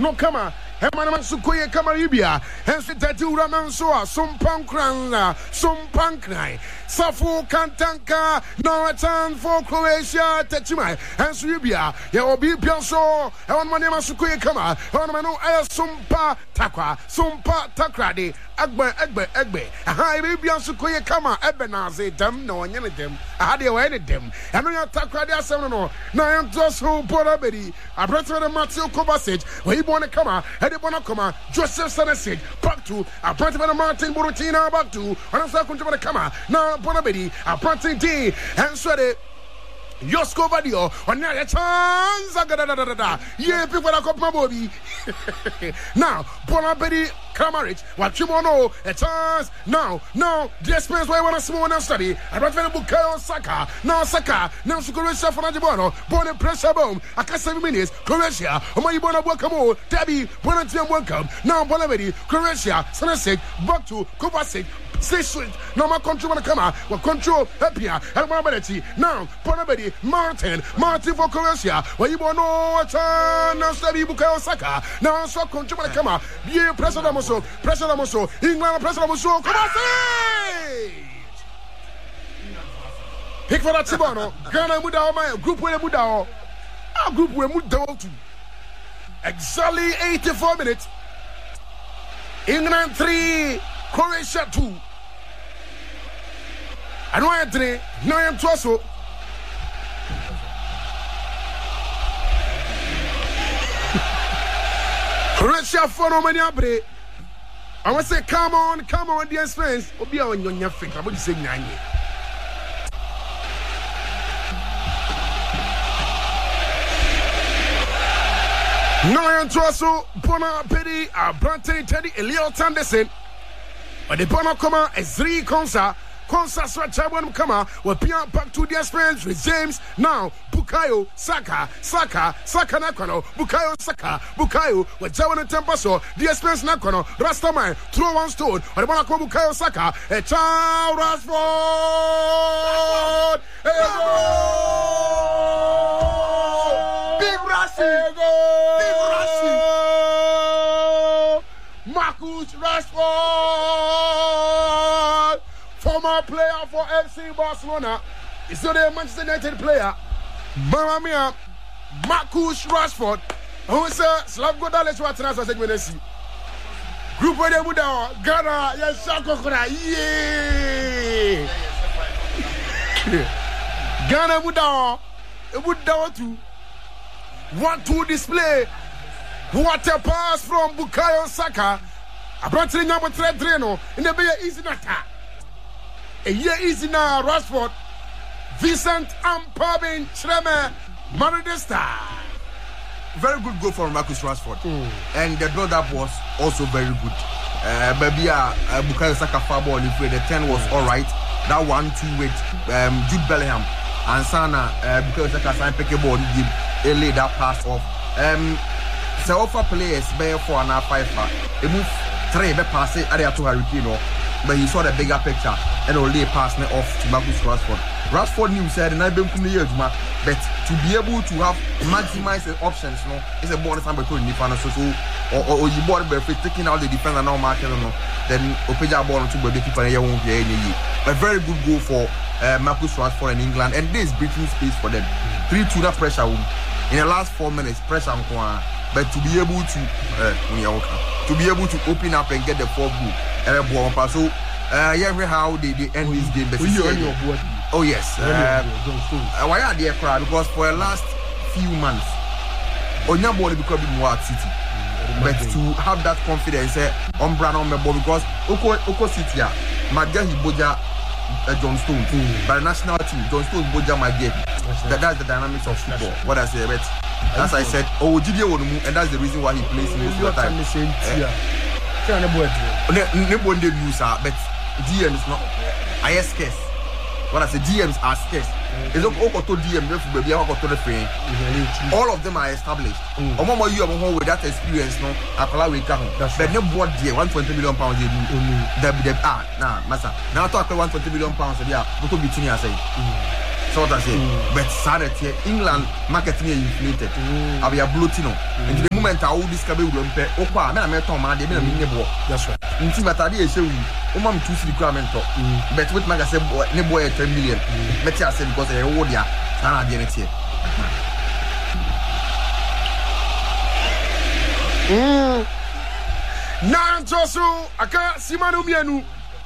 no kama Hemana Sukoye Kamaribia, hence the tattoo Ramansoa, some pankran, some panknai, Safu Kantanka, no return for Croatia, Techimai, hence Ribia, Yaobi Pianso, and Manema Sukoye Kama, Honamano, Sumpa Takwa, Sumpa Takradi, Egbe, a high Ribia Sukoye Kama, Ebenaze, them, no one them, I had you any them, and when you Takradi Asano, now I'm just who Porabedi, I brought to the Matthew Kovacic, where he want to come. Bonakoma, Joseph Sanasig, back to a part of Martin Burutina, back to another country of the Kama, now Bonabedi, a parting D, and Swede. Yosko Vadio, on a chance, yeah, people are my body. Now, Bonabedi, Kramaric, what you want to know, a chance, now, the expense why I want to small and study. I don't want to book Saka, now Croatia for Najibono, born in pressure bomb, I can't 7 minutes, Croatia, oh my Bona welcome, Debbie, Bonatim welcome, now Bonabedi, Croatia, Sanasik, back to Kovacic. Say sweet, no more control come out. Well, control happier and mobility. Now, Bonabedi, Martin for Croatia. Well, you want no turn now, study Bukayo Saka. Now, so control come out. Yeah, pressure Lamoso, England, pressure Lamoso. Come on, pick for that Tibono. Ghana Mudao, my group with Mudao. Our group with Mudao too. Exactly 84 minutes. England 3, Croatia 2. I know Anthony, no I am Tosso. Croatia for no many abre. I want to say, come on, dear friends. Obi on your feet. I'm going to say, Nani. No I am Tosso, Bona Pedi, Branton Teddy, Elio Tanderson. But the Bona Coma is 3 Consa. Consa Swatchabon Kama will be back to their friends with James now. Bukayo Saka Nakono, Bukayo with Jawan Tempaso, the expense Nakono, Rastaman, throw one stone, or the Monaco Bukayo Saka, a child Rashford, Big Rashid, Marcus Rashford, former player for FC Barcelona, is still a Manchester United player. Mamma mia, Marcus Rashford. Who is Slavko Dalic? What else was it when they see? Group where they would Ghana, yes, Shakokora, yeah. Ghana would too. 1-2 display. What a pass from Bukayo Saka. I brought in number 3 no. In the very easy attack. A year easy now, Rashford. Vincent Ampabin Chreme Maradesta. Very good goal for Marcus Rashford. And the build-up was also very good. Bukayo Saka far ball in the 10 was alright. That 1-2 with Jude Bellingham. And Sana Bukayo Saka signed pick a ball, he laid that pass off. So offer players bear 4 and 5. They move 3 be pass it area to Harry Kane, but he saw the bigger picture and only pass me off to Marcus Rashford. Rashford knew said and I been from the years, but to be able to have maximize the options, it's a bonus number 2 in the final. So or you bought by taking out the defender now market, then Opeja ball to the keeper and you won't be any. A very good goal for Marcus Rashford in England, and this breathing space for them. 3-2 that pressure in the last 4 minutes pressure. But to be able to open up and get the 4th goal, so how they end this game. Oh yes, why are they crying? Because for the last few months, Onyaboli become more at City. But to have that confidence, on Brandon Mebo, because Oko City, Magahi Boja, John Stones, by the national team, John Stones Boja Magahi. That's the dynamics of football. What I say, but as I said, Gideon will move, and that's the reason why he plays most of the time. Nobody lose, but DM is not. I am scarce. What I say, DMs are scarce. It's not all to DM, baby. I got to the frame. All of them are established. Omoma, you are home with that experience, no? I call we come. But no board dear, £120 million. Now, Massa. Now talk about £120 million. Yeah, what will be to me? I say. So what I say, but Saturday England marketing is inflated. I be a bloating. And the moment I all discover will pay. Opa, I met Tom, I didn't mean never. That's right. In Tibatadi, I say, Omam choose requirement. But with Magazine, nebo 10 million. Better I said because I owe ya. I didn't say. Nan Josu, Aka Simanu Mianu.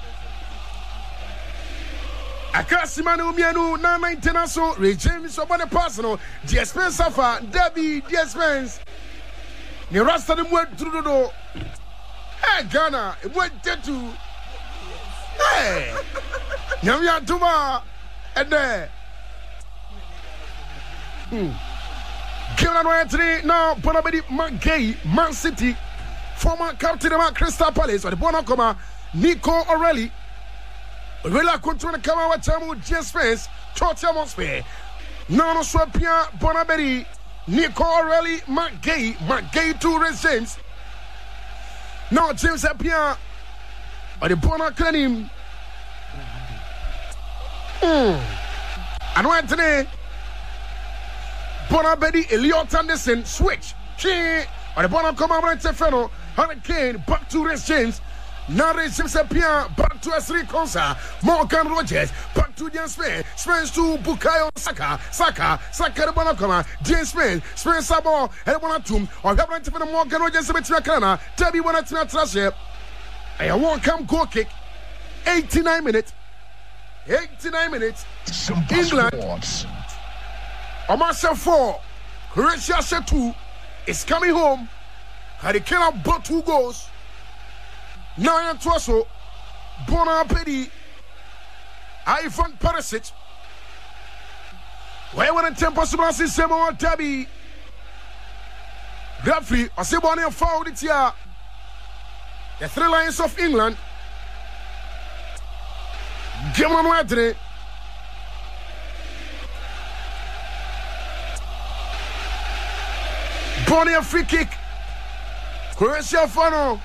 Akasimanu Mianu, na maintenance, regime, so on the personal, the expense of Debbie, the expense. The rest of them went through the door. Hey, Ghana, it went to. Hey, Yamia Tuma, and there. Kevin Anthony, now, Bonabedi, Gay, Man City, former captain of Crystal Palace, or the Bonacoma, Nico O'Reilly. Rela control come out with just face, Torture Mospe. No Swapia, Bonaberi, Nico O'Reilly, McGay to James. No James Apia, or the Bona Clanim. And when today, Bonaberi, Elliot Anderson, switch, or the Bona come out with Stefano, Hurricane, back to James. Now James Apia, back to S3 Konsa, Morgan Rogers, back to James Smith, Spence to Bukayo Saka, the Bonacoma, James Smith, Spence Sabo, Elbonatum, or Gabriel for the Morgan Rogers, Kana, Debbie Bonatina Trasher. I won't come goal kick, 89 minutes. 89 minutes. England, Omarsa 4, Croatia 2 is coming home. Had it cannot but 2 goals. Now I'm Twaso, Bonapedi, Ivan Perisic. Why wouldn't Temple see Samuel Tabby? Referee, I say one foul it here. The 3 Lions of England. Give them Madrid. Bonnie a free kick. Croatia funnel.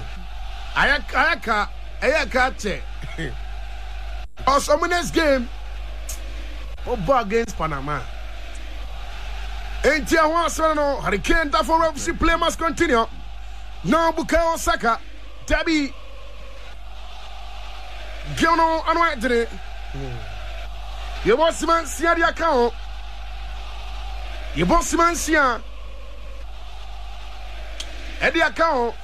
Ayaka che. Also, next game. Oba against Panama. Ain't here once, no. Hurricane, therefore, FC play must continue. Now, Bukayo Saka, Debbie, Giono, and what did it? You want to see the account. You want to see at the account.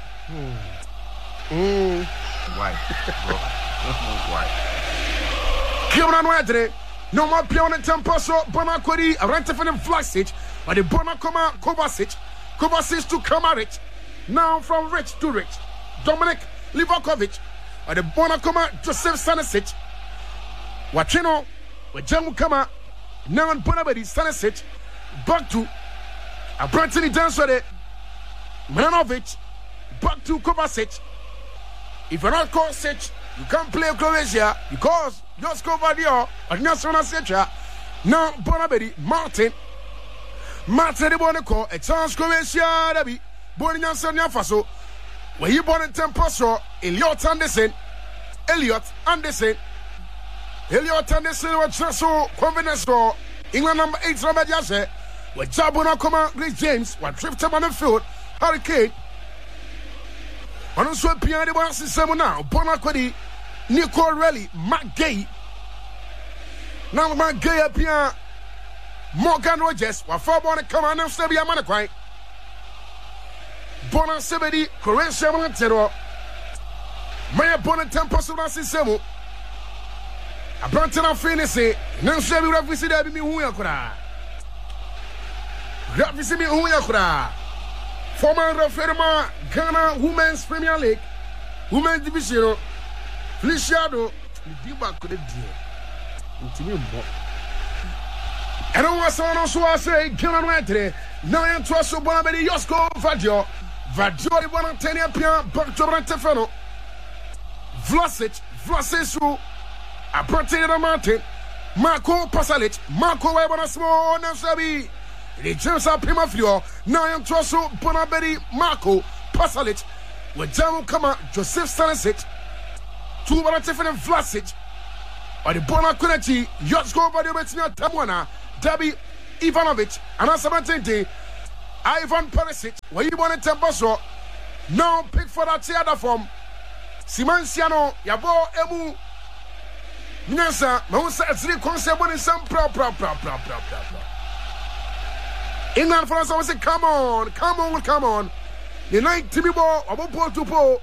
Why? Why? Kevin Anthony, no more pion and Temposo, Bonacori, a rent for them Vlasic, but the Bonacoma, Kovacic to Kramaric. Now from rich to rich. Dominic Livakovic, or the Bonacoma, Joseph Stanisic. Wachino, with Jamu Kama, now Bonabedi Stanisic, back to a Brantony Dansore, Milanovic, back to Kovacic. If you're not Kovacic, you can't play Croatia because just cover the or National Central. Now Bonabedi, Martin the Bonaco, a chance Croatia, Debbie, Bonian Sanya Faso, where you born in Temposo, Elliot Anderson was just so convenience for England number 8 Robert Yase, where Jabona Coma, Rich James, what drifted on the field, Hurricane. On the sweat piano, the one system now, Bonacodi, Nico O'Reilly, McGay. Now, McGay appear Morgan Rogers, while 4 born come on and stay a Manaquai. Bona Sebedi, Croatia Montero. My opponent Temposo Semo. A Branton of Finissi, no Shabby Raffisi Dabi Huyakura. Raffisi Huyakura. Former Referma, Ghana Women's Premier League, Women's Division, Feliciano, Diba could dear. And I was also say, Ghana Mantre, now I'm Twaso Bonabedi Yosko Vadio, the one 10 year back to Brantefano, Vlasic, a Brantana Martin, Marco Pasalic, Marco Webanasmo, Nasabi. The James Prima Fio, now I'm Twaso Bonabedi, Marco Pasalic, with Jamu Kama, Joseph Stanisic, 2 Brantefan and Vlasic, or the Bona Kunechi, Yosko Badia Tamwana, Dabi Ivanovic, and Asamatente, Ivan Perisic, where you want to Temposo. Now pick for that other form. Simanciano, Yabo, Emu, Nasa, Mausa, 3 concept in some pro. England for us, I say, come on. The night Timmy ball, about ball to ball.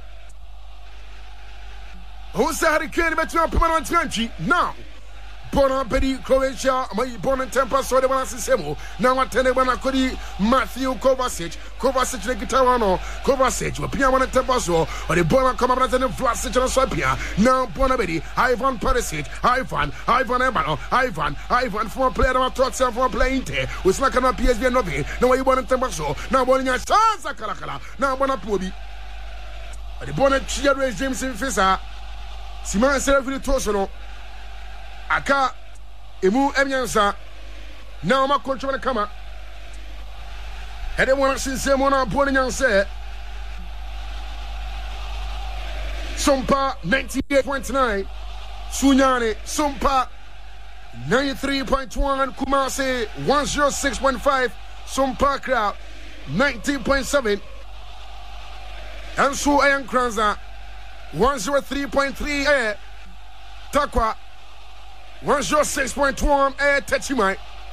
Who said Hurricane Metro Permanent Country? Now, Bona Betty, Croatia, my born in Temper, so the one as Semo. Now, I tell you when I could Matthew Kovacic, the Guitarano, Kovacic, with Piano and Temper, so, or the Bona Commandant and the Vlasic and Swapia. Now, Bona Betty, Ivan Perisic, Ivan Ebano, Ivan, for a player of thoughts for a playing day, who's not going to PSV and nothing. Now, you want to Temper, so, now, Bona Kalakala, now, Bona Pubi. The Bona Chia James in Fissa. Simon said for the Tosono. Aka Emu Emyansa. Now my control the camera. I don't want to see someone on Bonnie and say Sumpa 98.9, Sunyani Sumpa 93.1, Kumasi 106.5, Sumpa crowd 90.7, and so Iron Kranza 103.3 Takwa 106.1 Techimai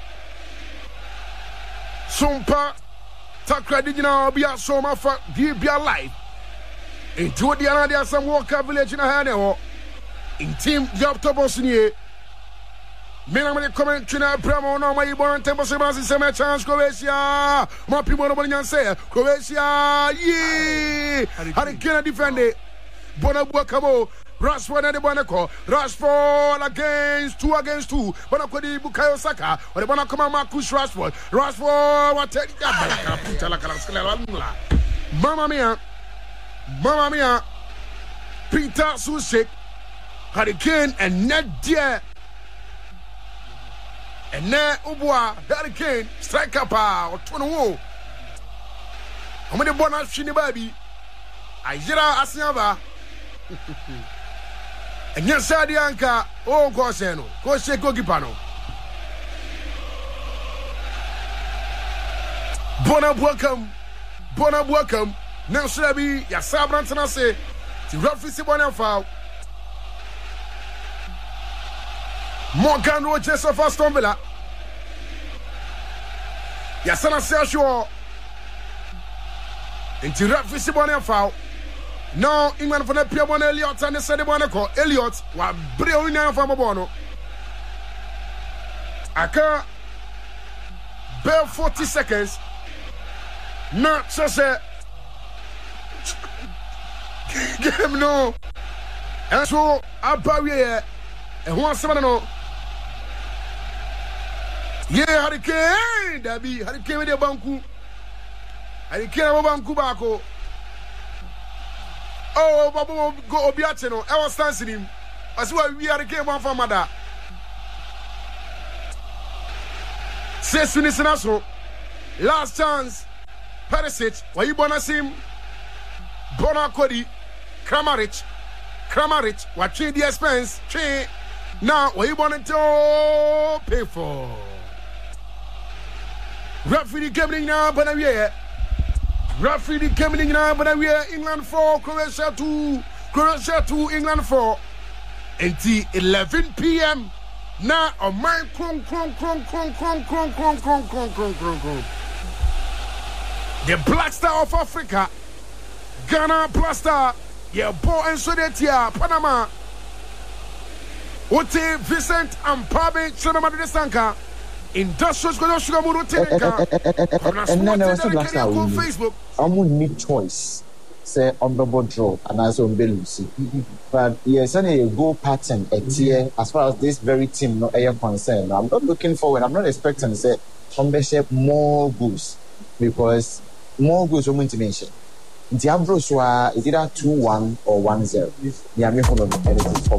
Sumpa Takra did you know be a soma for be alive into the other some Walker village in a hand in team job to Bosnia. Men comment to now Bramo no my born temple Sebas is a chance Croatia. More people don't say Croatia yeah Hurricane defend it. Bonabukamo, Rashford and the Bonaco, Rashford against 2 Bonacodi Bukayo Saka, or the Bonacoma Marcus Rashford, what take Mamma mia, Peter Susik, Hurricane and Ned Dear, and Ned Ubwa, Hurricane, striker power, 21. How many bonus Shinibabi? Ajira Asiava. And yes, Sadianka, oh, Coseno, Cose Gogipano. Bona welcome. Now, Shabby, Yasabran say, to Rafi Sibona foul. Morgan Rogers of Aston Villa. Yasana Sergio. And to Rafi Sibona foul. No, England for the Piabon Elliot and the Sedibonico. Elliot, what brilliant from a bono. Aka bare 40 seconds. Not so say. Game no. And so, I barrier and 1-7. Yeah, Hurricane, Dabi, Hurricane with the Banku. Hurricane of Banku Bako. Oh, Babu go Obiacheno. I was dancing him. That's why we are the game one for Mother. 6 minutes in Asro. Last chance. Perisic. Why you wanna see him? Bona Kodi. Kramaric. Watching the expense. Now, what you want to pay for? Referee coming now, but I'm here. Referee coming now, but we are England 4, Croatia 2, England 4. Until 11 p.m. Now, on my crunk. The Black Star of Africa, Ghana Black Star, yeah, Bo and Sodetia, Panama. Ote Vincent and Pabe Chonama de Sanka. Industrials going to sugar more and then there was a Black Star on Facebook. I would need choice. Say on the board draw and as on Belusi. But yes, any goal pattern a tier as far as this very team no air concerned. I'm not looking forward. I'm not expecting to say on more goals because more goals from intimation. The average is either 2-1 or 1-0. The American anything.